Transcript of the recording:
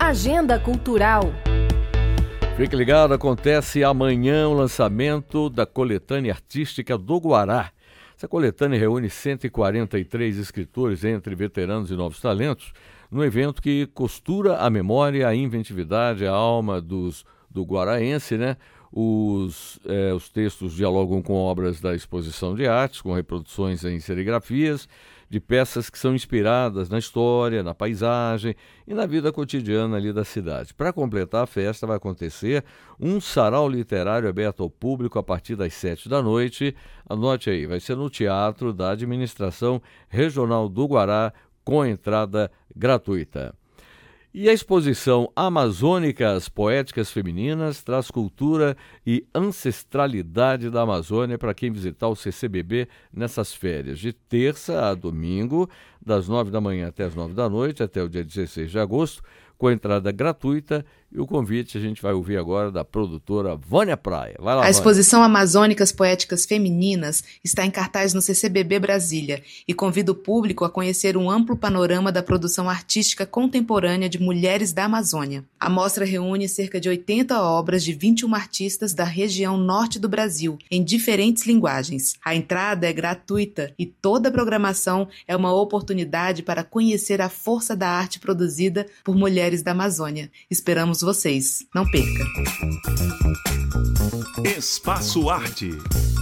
Agenda Cultural. Fique ligado, acontece amanhã o lançamento da coletânea artística do Guará. Essa coletânea reúne 143 escritores, entre veteranos e novos talentos, num evento que costura a memória, a inventividade, a alma do guaraense, né? Os textos dialogam com obras da exposição de artes, com reproduções em serigrafias, de peças que são inspiradas na história, na paisagem e na vida cotidiana ali da cidade. Para completar a festa, vai acontecer um sarau literário aberto ao público a partir das 7 da noite. Anote aí, vai ser no Teatro da Administração Regional do Guará, com entrada gratuita. E a exposição Amazônicas Poéticas Femininas traz cultura e ancestralidade da Amazônia para quem visitar o CCBB nessas férias, de terça a domingo, das 9 da manhã até as 9 da noite, até o dia 16 de agosto, com entrada gratuita. E o convite a gente vai ouvir agora da produtora Vânia Praia. Vai lá, a exposição Amazônicas Poéticas Femininas está em cartaz no CCBB Brasília e convida o público a conhecer um amplo panorama da produção artística contemporânea de mulheres da Amazônia. A mostra reúne cerca de 80 obras de 21 artistas da região norte do Brasil, em diferentes linguagens. A entrada é gratuita e toda a programação é uma oportunidade para conhecer a força da arte produzida por mulheres da Amazônia. Esperamos vocês. Não perca. Espaço Arte.